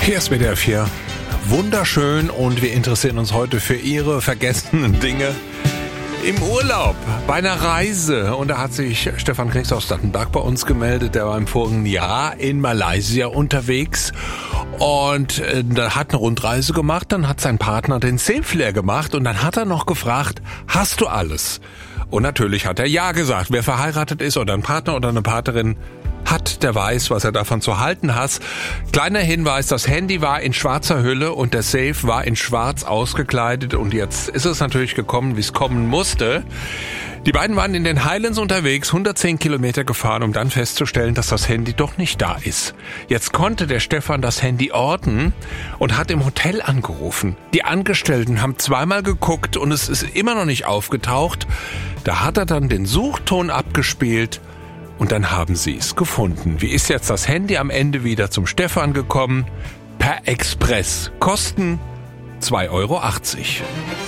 Hier ist WDR 4. Wunderschön, und wir interessieren uns heute für Ihre vergessenen Dinge im Urlaub, bei einer Reise. Und da hat sich Stefan Knicks aus Dattenberg bei uns gemeldet. Der war im vorigen Jahr in Malaysia unterwegs und da hat eine Rundreise gemacht. Dann hat sein Partner den Safe leer gemacht und dann hat er noch gefragt, hast du alles? Und natürlich hat er ja gesagt. Wer verheiratet ist oder ein Partner oder eine Partnerin hat, der weiß, was er davon zu halten hat. Kleiner Hinweis, das Handy war in schwarzer Hülle und der Safe war in schwarz ausgekleidet, und jetzt ist es natürlich gekommen, wie es kommen musste. Die beiden waren in den Highlands unterwegs, 110 Kilometer gefahren, um dann festzustellen, dass das Handy doch nicht da ist. Jetzt konnte der Stefan das Handy orten und hat im Hotel angerufen. Die Angestellten haben zweimal geguckt und es ist immer noch nicht aufgetaucht. Da hat er dann den Suchton abgespielt. Und dann haben sie es gefunden. Wie ist jetzt das Handy am Ende wieder zum Stefan gekommen? Per Express. Kosten 2,80 €.